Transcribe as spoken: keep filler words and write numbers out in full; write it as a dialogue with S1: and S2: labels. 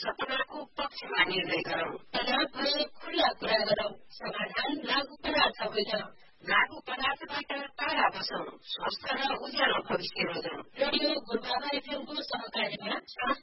S1: सपनाको पक्षमा निर्णय गरौँ। तनाव भए खुल्ला कुरा गरौँ। समाधान लागू पदार्थ होइन। लागू पदार्थबाट टाढा बसौँ। स्वस्थ र उज्यालो भविष्य रोजौँ। रेडियो गुरुबाबा एफएमको सहकार्यमा